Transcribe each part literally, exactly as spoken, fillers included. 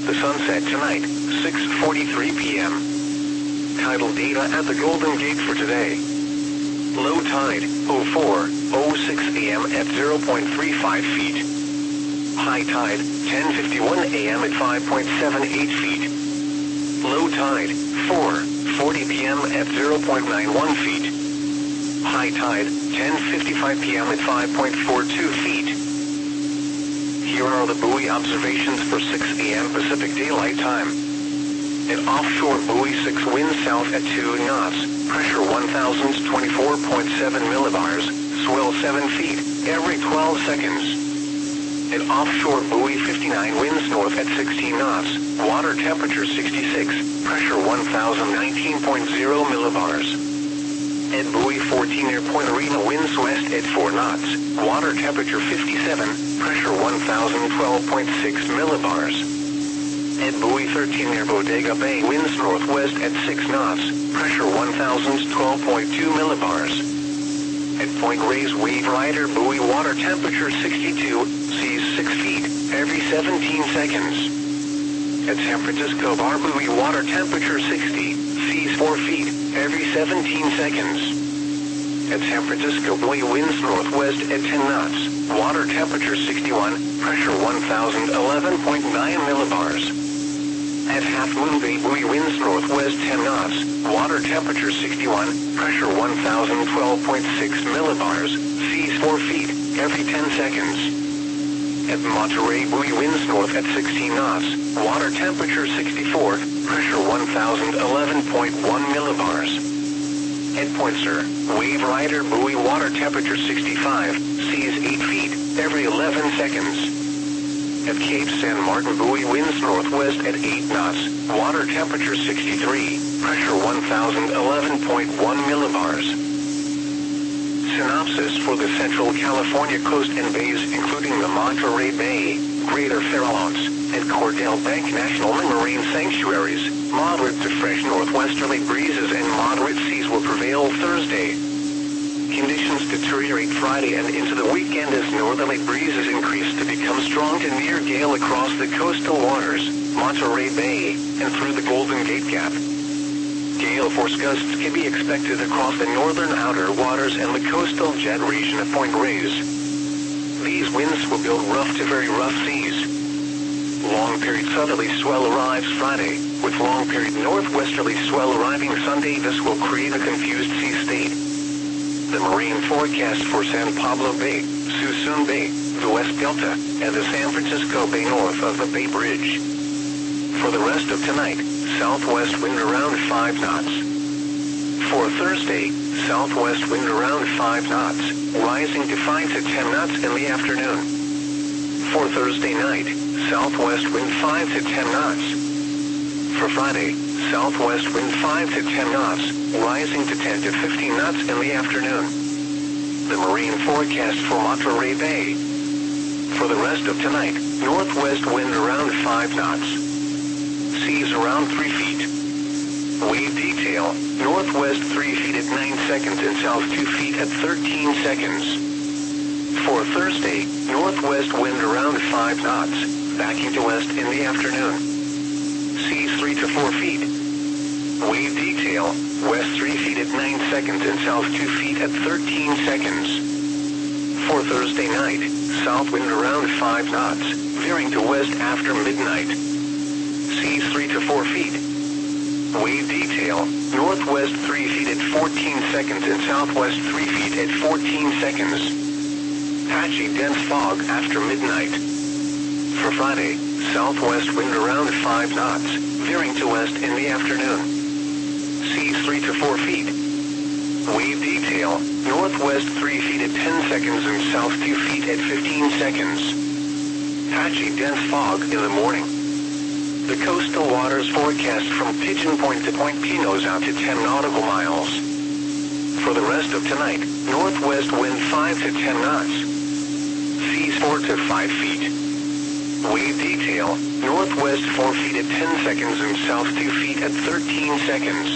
The sunset tonight, six forty-three p m Tidal data at the Golden Gate for today. Low tide, oh four oh six a m at zero point three five feet. High tide, ten fifty-one a m at five point seven eight feet. Low tide, four forty p m at zero point nine one feet. High tide, ten fifty-five p m at five point four two feet. Here are the buoy observations for six a m Pacific Daylight Time. An offshore buoy six wind south at two knots, pressure one thousand twenty-four point seven millibars, swell seven feet, every twelve seconds. An offshore buoy fifty-nine winds north at sixteen knots, water temperature sixty-six, pressure one thousand nineteen point zero millibars. At buoy fourteen near Point Arena winds west at four knots, water temperature fifty-seven, pressure one thousand twelve point six millibars. At buoy thirteen near Bodega Bay winds northwest at six knots, pressure one thousand twelve point two millibars. At Point Reyes Wave Rider buoy water temperature sixty-two, seas six feet, every seventeen seconds. At San Francisco Bar buoy water temperature sixty, seas four feet, every seventeen seconds. At San Francisco buoy winds northwest at ten knots, water temperature sixty-one, pressure one thousand eleven point nine millibars. At Half Moon Bay buoy winds northwest ten knots, water temperature sixty-one, pressure one thousand twelve point six millibars, seas four feet, every ten seconds. At Monterey buoy winds north at sixteen knots, water temperature sixty-four, pressure one thousand eleven point one millibars. At Point Sur, Wave Rider buoy water temperature sixty-five, seas eight feet, every eleven seconds. At Cape San Martin buoy winds northwest at eight knots, water temperature sixty-three, pressure one thousand eleven point one millibars. Synopsis for the Central California coast and bays including the Monterey Bay, Greater Farallones, and Cordell Bank National Marine Sanctuaries. Moderate to fresh northwesterly breezes and moderate seas will prevail Thursday. Conditions deteriorate Friday and into the weekend as northerly breezes increase to become strong to near gale across the coastal waters, Monterey Bay, and through the Golden Gate Gap. Gale force gusts can be expected across the northern outer waters and the coastal jet region of Point Reyes. These winds will build rough to very rough seas. Long-period southerly swell arrives Friday, with long-period northwesterly swell arriving Sunday. This will create a confused sea state. The marine forecast for San Pablo Bay, Suisun Bay, the West Delta, and the San Francisco Bay north of the Bay Bridge. For the rest of tonight, southwest wind around five knots. For Thursday, southwest wind around five knots, rising to five to ten knots in the afternoon. For Thursday night, southwest wind five to ten knots. For Friday, southwest wind five to ten knots, rising to ten to fifteen knots in the afternoon. The marine forecast for Monterey Bay. For the rest of tonight, northwest wind around five knots. Seas around three feet. Wave detail, northwest three feet at nine seconds and south two feet at thirteen seconds. For Thursday, northwest wind around five knots, backing to west in the afternoon. Seas three to four feet. Wave detail, west three feet at nine seconds and south two feet at thirteen seconds. For Thursday night, south wind around five knots, veering to west after midnight. Seas three to four feet. Wave detail, northwest three feet at fourteen seconds and southwest three feet at fourteen seconds. Patchy dense fog after midnight. For Friday, southwest wind around five knots, veering to west in the afternoon. Seas three to four feet. Wave detail, northwest three feet at ten seconds and south two feet at fifteen seconds. Patchy dense fog in the morning. The coastal waters forecast from Pigeon Point to Point Pinos out to ten nautical miles. For the rest of tonight, northwest wind five to ten knots. Seas four to five feet. Wave detail, northwest four feet at ten seconds and south two feet at thirteen seconds.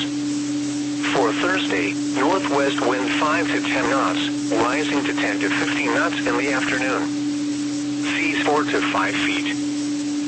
For Thursday, northwest wind five to ten knots, rising to ten to fifteen knots in the afternoon. Seas four to five feet.